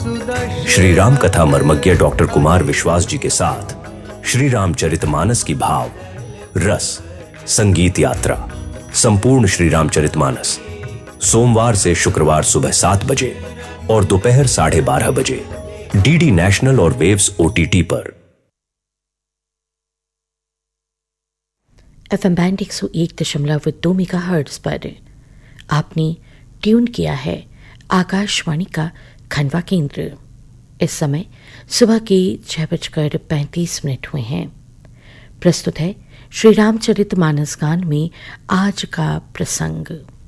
श्री राम कथा मर्मज्ञ डॉक्टर कुमार विश्वास जी के साथ श्री रामचरितमानस की भाव रस संगीत यात्रा संपूर्ण श्री रामचरितमानस सोमवार से शुक्रवार सुबह 7 बजे और दोपहर 12:30 बजे डीडी नेशनल और वेव्स ओटीटी पर। एफएम बैंड 101.2 मेगाहर्ट्ज पर आपने ट्यून किया है आकाशवाणी का खंडवा केंद्र। इस समय सुबह के 6:35 हुए हैं। प्रस्तुत है श्री रामचरितमानस गान में आज का प्रसंग।